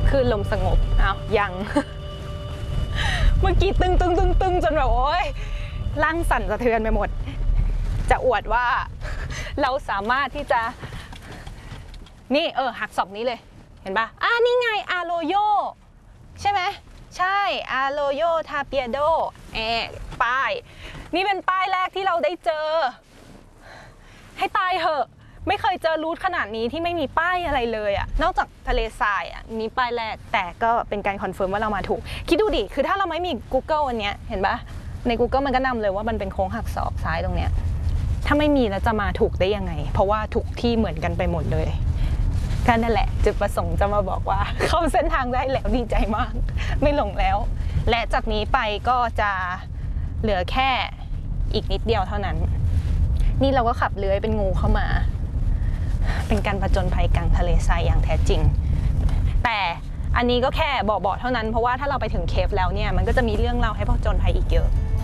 คือลมสงบอ้าวยัง เมื่อกี้ตึงจนแบบโอ๊ยร่างสั่นสะเทือนไปหมดจะอวดว่าเราสามารถที่จะนี่หักศอกนี้เลยเห็นปะนี่ไงอาโรโยใช่ไหมใช่อาโรโยทาเปียโดป้ายนี่เป็นป้ายแรกที่เราได้เจอให้ตายเหอะไม่เคยเจอรูทขนาดนี้ที่ไม่มีป้ายอะไรเลยอะนอกจากทะเลทรายอะมีป้ายแรกแต่ก็เป็นการคอนเฟิร์มว่าเรามาถูกคิดดูดิคือถ้าเราไม่มี Google อันเนี้ยเห็นปะใน Google มันก็นำเลยว่ามันเป็นโค้งหักศอกซ้ายตรงเนี้ยถ้าไม่มีแล้วจะมาถูกได้ยังไงเพราะว่าทุกที่เหมือนกันไปหมดเลยก็นั่นแหละจุดประสงค์จะมาบอกว่าเข้าเส้นทางได้แล้วดีใจมากไม่หลงแล้วและจากนี้ไปก็จะเหลือแค่อีกนิดเดียวเท่านั้นนี่เราก็ขับเลื้อยเป็นงูเข้ามาเป็นการผจญภัยกลางทะเลทรายอย่างแท้จริงแต่อันนี้ก็แค่เบาๆเท่านั้นเพราะว่าถ้าเราไปถึงเคฟแล้วเนี่ยมันก็จะมีเรื่องเล่าให้ผจญภัยอีกเยอะ